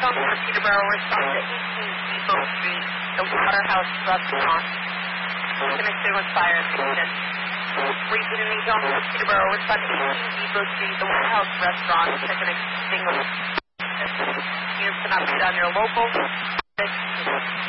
phone for Peterborough response to 18 Depot Street, the Waterhouse Restaurant. Connection with fire in Houston. Repeating the phone for Peterborough response to 18 Depot Street, the Waterhouse Restaurant. Check an extinguished. Units cannot be on your local.